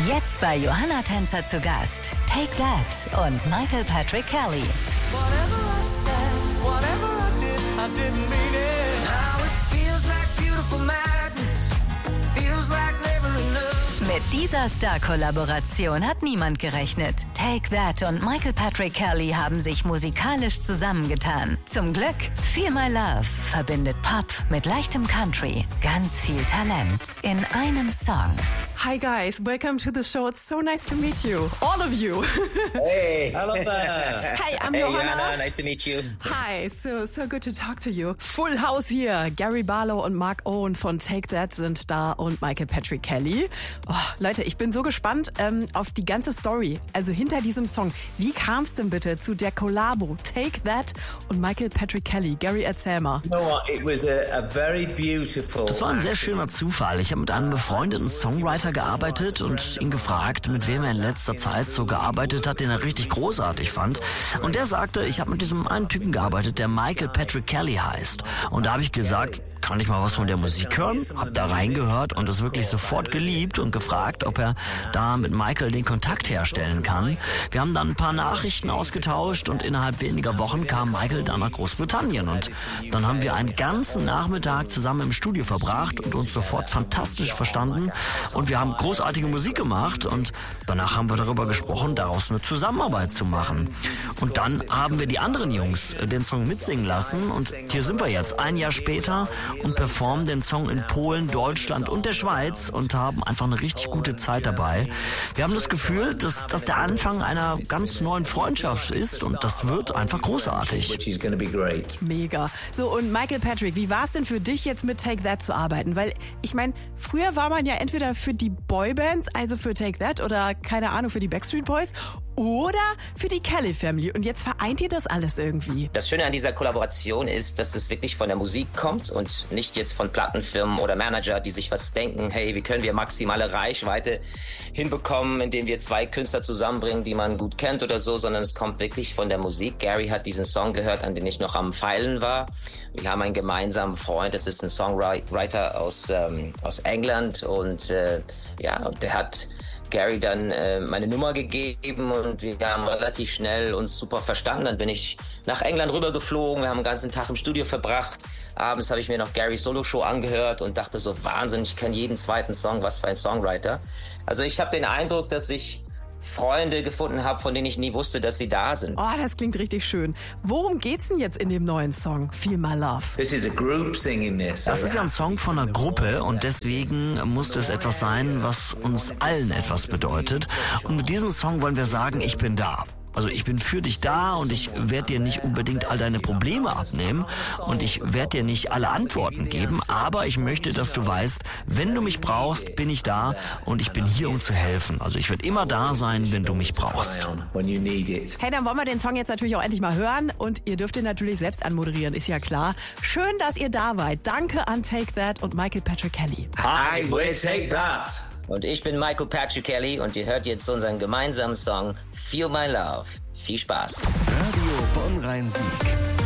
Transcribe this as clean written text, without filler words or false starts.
Jetzt bei Johanna Tänzer zu Gast. Take That und Michael Patrick Kelly. Whatever I said, whatever I didn't mean it. Now it feels like beautiful madness. Feels like never enough. Mit dieser Star-Kollaboration hat niemand gerechnet. Take That und Michael Patrick Kelly haben sich musikalisch zusammengetan. Zum Glück, Feel My Love verbindet Pop mit leichtem Country. Ganz viel Talent in einem Song. Hi guys, welcome to the show. It's so nice to meet you, all of you. Hey. Hello there. Hey, I'm Hey, Johanna. Johanna, nice to meet you. Hi, so good to talk to you. Full House hier. Gary Barlow und Mark Owen von Take That sind da und Michael Patrick Kelly. Oh, Leute, ich bin so gespannt auf die ganze Story, also hinter diesem Song. Wie kam es denn bitte zu der Kollabo Take That und Michael Patrick Kelly? Gary, erzähl mal. You know what? It was a very beautiful. Das war ein sehr schöner Zufall. Ich habe mit einem befreundeten Songwriter gearbeitet und ihn gefragt, mit wem er in letzter Zeit so gearbeitet hat, den er richtig großartig fand. Und der sagte, ich habe mit diesem einen Typen gearbeitet, der Michael Patrick Kelly heißt. Und da habe ich gesagt, kann ich mal was von der Musik hören? Hab da reingehört und es wirklich sofort geliebt und gefragt, ob er da mit Michael den Kontakt herstellen kann. Wir haben dann ein paar Nachrichten ausgetauscht und innerhalb weniger Wochen kam Michael dann nach Großbritannien. Und dann haben wir einen ganzen Nachmittag zusammen im Studio verbracht und uns sofort fantastisch verstanden. Und wir haben großartige Musik gemacht und danach haben wir darüber gesprochen, daraus eine Zusammenarbeit zu machen. Und dann haben wir die anderen Jungs den Song mitsingen lassen und hier sind wir jetzt, ein Jahr später, und performen den Song in Polen, Deutschland und der Schweiz und haben einfach eine richtig gute Zeit dabei. Wir haben das Gefühl, dass das der Anfang einer ganz neuen Freundschaft ist und das wird einfach großartig. Which is going to be great. Mega. So, und Michael Patrick, wie war es denn für dich jetzt mit Take That zu arbeiten? Weil, ich meine, früher war man ja entweder für die Boybands, also für Take That oder, keine Ahnung, für die Backstreet Boys oder für die Kelly Family. Und jetzt vereint ihr das alles irgendwie. Das Schöne an dieser Kollaboration ist, dass es wirklich von der Musik kommt und nicht jetzt von Plattenfirmen oder Manager, die sich was denken, hey, wie können wir maximale Reichweite hinbekommen, indem wir zwei Künstler zusammenbringen, die man gut kennt oder so, sondern es kommt wirklich von der Musik. Gary hat diesen Song gehört, an den ich noch am Feilen war. Wir haben einen gemeinsamen Freund, das ist ein Songwriter aus England und der hat Gary dann meine Nummer gegeben und wir haben relativ schnell uns super verstanden. Dann bin ich nach England rübergeflogen, wir haben den ganzen Tag im Studio verbracht. Abends habe ich mir noch Garys Solo-Show angehört und dachte so, Wahnsinn, ich kenne jeden zweiten Song, was für ein Songwriter. Also ich habe den Eindruck, dass ich Freunde gefunden habe, von denen ich nie wusste, dass sie da sind. Oh, das klingt richtig schön. Worum geht's denn jetzt in dem neuen Song, Feel My Love? This is a group singing this. Das ist ja ein Song von einer Gruppe und deswegen musste es etwas sein, was uns allen etwas bedeutet. Und mit diesem Song wollen wir sagen, ich bin da. Also ich bin für dich da und ich werde dir nicht unbedingt all deine Probleme abnehmen und ich werde dir nicht alle Antworten geben, aber ich möchte, dass du weißt, wenn du mich brauchst, bin ich da und ich bin hier, um zu helfen. Also ich werde immer da sein, wenn du mich brauchst. When you need it. Hey, dann wollen wir den Song jetzt natürlich auch endlich mal hören und ihr dürft ihn natürlich selbst anmoderieren, ist ja klar. Schön, dass ihr da wart. Danke an Take That und Michael Patrick Kelly. Hi, we'll take that. Und ich bin Michael Patrick Kelly und ihr hört jetzt unseren gemeinsamen Song Feel My Love. Viel Spaß. Radio Bonn-Rhein-Sieg.